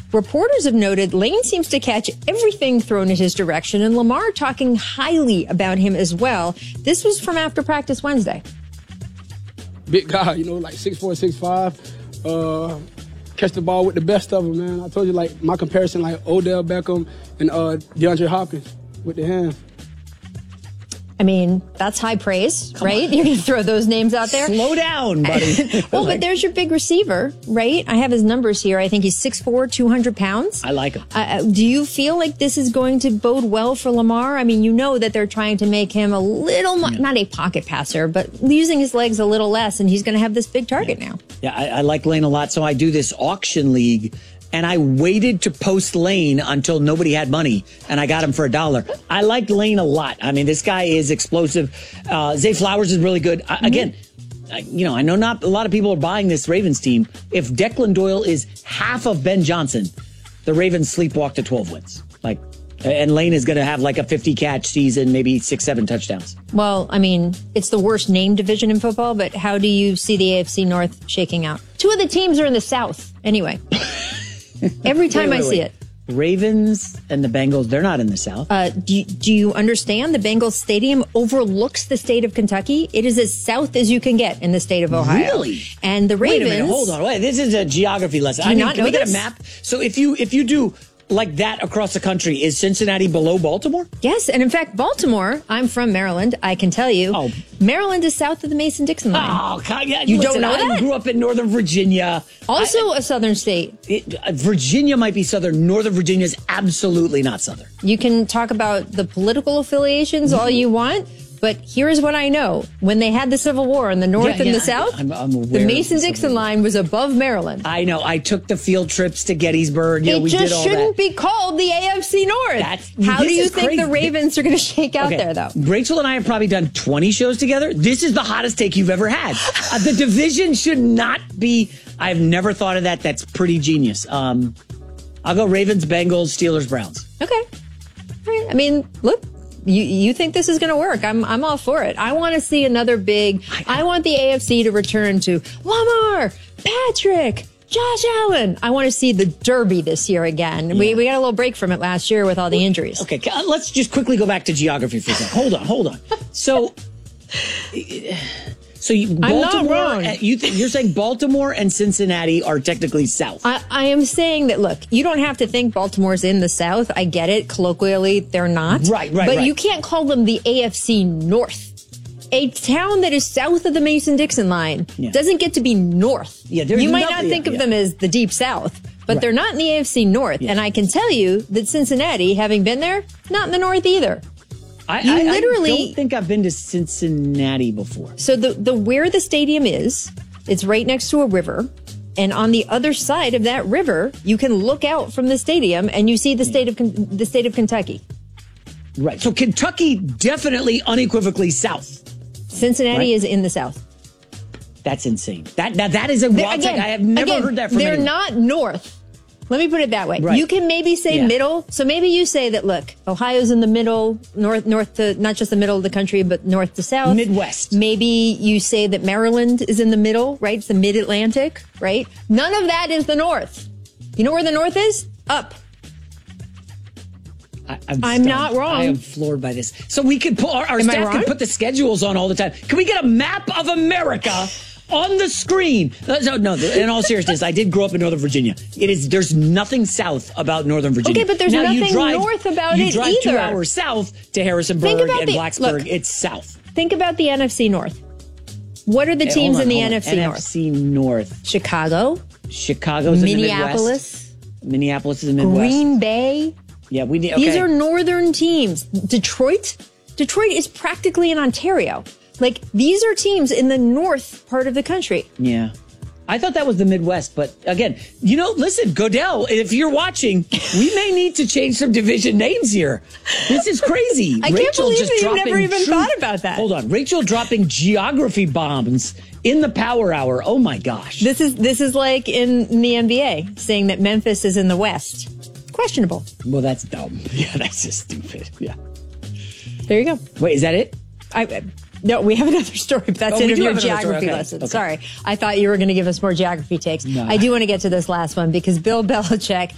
reporters have noted Lane seems to catch everything thrown at his direction, and Lamar talking highly about him as well. This was from after practice Wednesday. Big guy, like 6'4", 6'5". Catch the ball with the best of them, man. I told you, my comparison, Odell Beckham and DeAndre Hopkins with the hands. I mean, that's high praise, right? You're going to throw those names out there? Slow down, buddy. Well, but there's your big receiver, right? I have his numbers here. I think he's 6'4", 200 pounds. I like him. Do you feel like this is going to bode well for Lamar? I mean, you know that they're trying to make him a little, not a pocket passer, but using his legs a little less, and he's going to have this big target now. Yeah, I like Lane a lot. So I do this auction league, and I waited to post Lane until nobody had money, and I got him for $1. I like Lane a lot. I mean, this guy is explosive. Zay Flowers is really good. Again, I know not a lot of people are buying this Ravens team. If Declan Doyle is half of Ben Johnson, the Ravens sleepwalk to 12 wins. And Lane is going to have a 50-catch season, maybe 6-7 touchdowns. Well, I mean, it's the worst named division in football, but how do you see the AFC North shaking out? Two of the teams are in the South, anyway. Every time I see it. Ravens and the Bengals, they're not in the South. Do you understand? The Bengals Stadium overlooks the state of Kentucky. It is as south as you can get in the state of Ohio. Really? And the Ravens... Wait a minute, hold on. Wait, this is a geography lesson. Can we get a map? So if you do... that across the country, is Cincinnati below Baltimore? Yes, and in fact, Baltimore, I'm from Maryland, I can tell you, Maryland is south of the Mason-Dixon line. Oh, God, yeah. You don't know that? I grew up in Northern Virginia. Also a southern state. Virginia might be southern. Northern Virginia is absolutely not southern. You can talk about the political affiliations all you want, but here's what I know. When they had the Civil War in the North and the South, I'm aware the Mason-Dixon line was above Maryland. I know. I took the field trips to Gettysburg. It we just did all shouldn't that. be called the AFC North. How do you think the Ravens are going to shake out there, though? Rachel and I have probably done 20 shows together. This is the hottest take you've ever had. The division should not be... I've never thought of that. That's pretty genius. I'll go Ravens, Bengals, Steelers, Browns. Okay. All right. I mean, look. You think this is going to work. I'm all for it. I want to see another big... I want the AFC to return to Lamar, Patrick, Josh Allen. I want to see the Derby this year again. Yeah. We got a little break from it last year with all the injuries. Okay, let's just quickly go back to geography for a second. Hold on. So Baltimore, I'm not wrong. You're saying Baltimore and Cincinnati are technically south. I am saying that, look, you don't have to think Baltimore's in the south. I get it. Colloquially, they're not. Right. But you can't call them the AFC North. A town that is south of the Mason-Dixon line doesn't get to be north. Yeah, you might not think of them as the deep south, but they're not in the AFC North. Yeah. And I can tell you that Cincinnati, having been there, not in the north either. I don't think I've been to Cincinnati before. So the where the stadium is, it's right next to a river. And on the other side of that river, you can look out from the stadium and you see the state of Kentucky. Right. So Kentucky definitely unequivocally south. Cincinnati is in the south. That's insane. That is a wild take. I have never heard that from anyone. They're not north. Let me put it that way. Right. You can maybe say middle. So maybe you say that, look, Ohio's in the middle, north to, not just the middle of the country, but north to south. Midwest. Maybe you say that Maryland is in the middle, right? It's the mid-Atlantic, right? None of that is the north. You know where the north is? Up. I'm not wrong. I am floored by this. So we could put, our staff could put the schedules on all the time. Can we get a map of America on the screen? No, in all seriousness, I did grow up in Northern Virginia. There's nothing south about Northern Virginia. Okay, but there's nothing north about it either. You drive 2 hours south to Harrisonburg and Blacksburg. It's south. Think about the NFC North. What are the teams in the NFC North? NFC North. Chicago's in the Midwest. Minneapolis is in the Midwest. Green Bay. Yeah, These are northern teams. Detroit is practically in Ontario. Like, these are teams in the north part of the country. Yeah. I thought that was the Midwest, but again, listen, Godell, if you're watching, we may need to change some division names here. This is crazy. I can't believe that you've never even thought about that. Hold on. Rachel dropping geography bombs in the Power Hour. Oh my gosh. This is like in the NBA, saying that Memphis is in the West. Questionable. Well, that's dumb. Yeah, that's just stupid. Yeah. There you go. Wait, is that it? No, we have another story, but that's it of your geography lesson. Okay. Sorry. I thought you were going to give us more geography takes. No. I do want to get to this last one because Bill Belichick